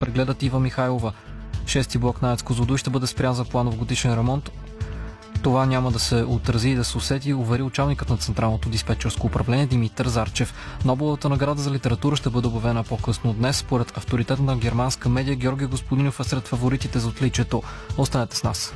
прегледат Ива Михайлова. 6-ти блок на АЕЦ Козлодуй ще бъде спрян за планов годишен ремонт. Това няма да се отрази и да се усети, увери началникът на Централното диспетчерско управление Димитър Зарчев. Нобеловата награда за литература ще бъде обявена по-късно днес. Според авторитетна германска медия Георги Господинов е сред фаворитите за отличието. Останете с нас.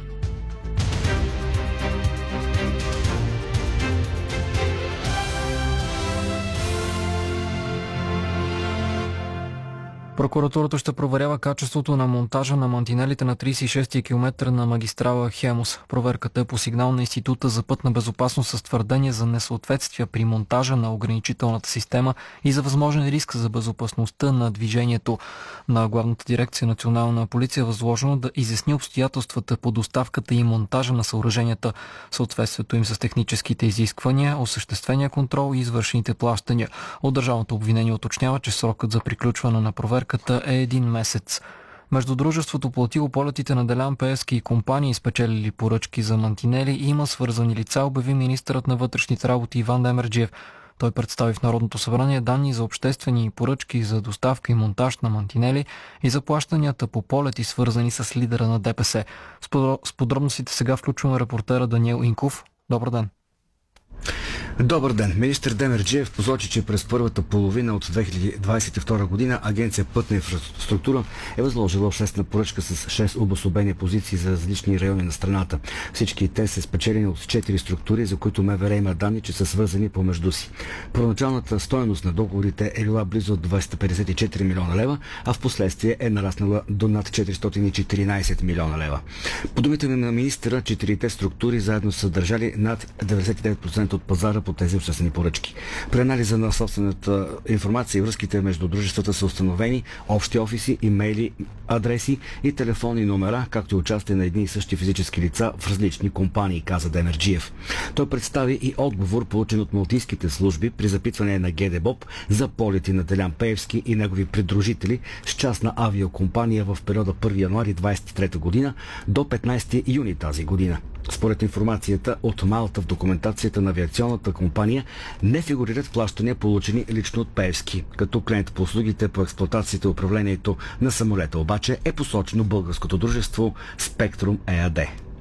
Прокуратурата ще проверява качеството на монтажа на мантинелите на 36-ти километър на магистрала Хемус. Проверката е по сигнал на Института за пътна безопасност с твърдение за несъответствия при монтажа на ограничителната система и за възможен риск за безопасността на движението. На Главната дирекция Национална полиция е възложено да изясни обстоятелствата по доставката и монтажа на съоръженията, съответствието им с техническите изисквания, осъществения контрол и извършените плащания. От държавното обвинение уточнява, че срокът за приключване на проверката е 1 месец. Между дружеството платило полетите на Делян Пеевски и компании, спечелили поръчки за мантинели, има свързани лица, обяви министърът на вътрешните работи Иван Демерджиев. Той представи в Народното събрание данни за обществени поръчки за доставка и монтаж на мантинели и за плащанията по полети, свързани с лидера на ДПС. С подробностите сега включваме репортера Даниел Инков. Добър ден! Добър ден! Министър Демерджиев посочи, че през първата половина от 2022 година Агенция Пътна инфраструктура е възложила обществена поръчка с 6 обособени позиции за различни райони на страната. Всички те са спечелени от 4 структури, за които МВР има данни, че са свързани помежду си. Първоначалната стойност на договорите е била близо 254 милиона лева, а в последствие е нараснала до над 414 милиона лева. По думите на министъра, 4-те структури заедно са държали над 99% от пазара по тези обществени поръчки. При анализа на собствената информация и връзките между дружествата са установени общи офиси, имейли, адреси и телефонни номера, както и участие на едни и същи физически лица в различни компании, каза Демерджиев. Той представи и отговор, получен от малтийските служби при запитване на ГДБОП за полети на Делян Пеевски и негови придружители с частна авиокомпания в периода 1 януари 23 година до 15 юни тази година. Според информацията от Малта в документацията на авиационната компания не фигурират плащания, получени лично от Пеевски. Като клиент по услугите по експлоатацията и управлението на самолета обаче е посочено българското дружество Спектрум ЕАД.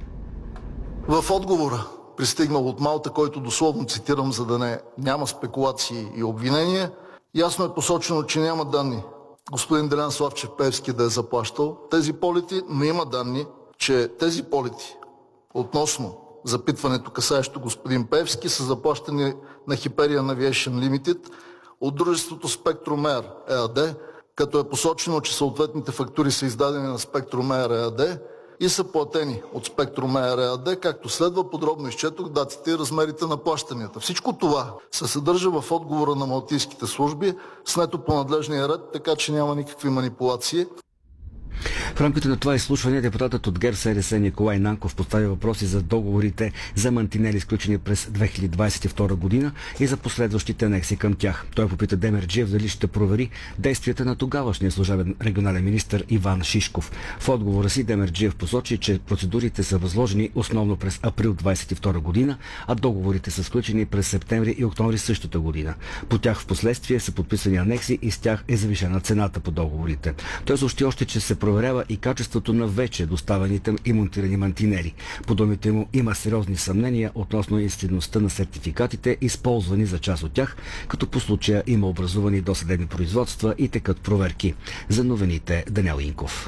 В отговора, пристигнал от Малта, който дословно цитирам, за да няма спекулации и обвинения, ясно е посочено, че няма данни господин Делян Славчев Пеевски да е заплащал тези полети, но има данни, че тези полети относно запитването, касаещо господин Пеевски, са заплащани на Hyperion Aviation Limited от дружеството Spectrum Air EAD, като е посочено, че съответните фактури са издадени на Spectrum Air EAD и са платени от Spectrum Air EAD, както следва. Подробно изчетох датите и размерите на плащанията. Всичко това се съдържа в отговора на малтийските служби, снето по надлежния ред, така че няма никакви манипулации. В рамките на това изслушване депутатът от ГЕРБ-СДС Николай Нанков постави въпроси за договорите за мантинели, сключени през 2022 година и за последващите анекси към тях. Той попита Демерджиев дали ще провери действията на тогавашния служебен регионален министър Иван Шишков. В отговора си Демерджиев посочи, че процедурите са възложени основно през април 2022 година, а договорите са сключени през септември и октомври същата година. По тях в последствие са подписани анекси и с тях е завишена цената по договорите. Той съобщи още, че се проверява и качеството на вече доставените и монтирани мантинели. По думите му има сериозни съмнения относно истинността на сертификатите, използвани за част от тях, като по случая има образувани досъдебни производства и текат проверки. За новините Даниел Инков.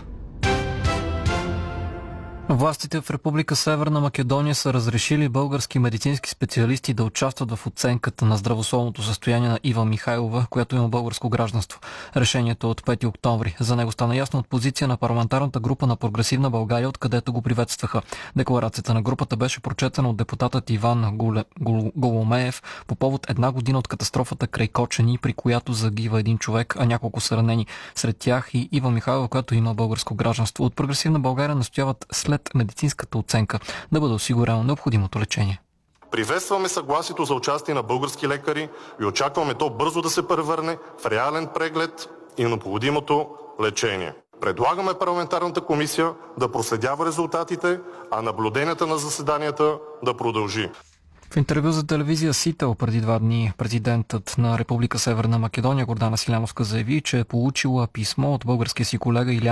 Властите в Република Северна Македония са разрешили български медицински специалисти да участват в оценката на здравословното състояние на Ива Михайлова, която има българско гражданство. Решението е от 5 октомври. За него стана ясно от позиция на парламентарната група на Прогресивна България, откъдето го приветстваха. Декларацията на групата беше прочетена от депутатът Иван Голомеев по повод 1 година от катастрофата край Кочани, при която загива един човек, а няколко са ранени. Сред тях и Ива Михайлова, която има българско гражданство. От Прогресивна България настояват след медицинската оценка да бъде осигурено необходимото лечение. Приветстваме съгласието за участие на български лекари и очакваме то бързо да се превърне в реален преглед и необходимото лечение. Предлагаме парламентарната комисия да проследява резултатите, а наблюденията на заседанията да продължи. В интервю за телевизия Сител преди 2 дни президентът на Република Северна Македония Гордана Силановска заяви, че е получила писмо от българския си колега Илян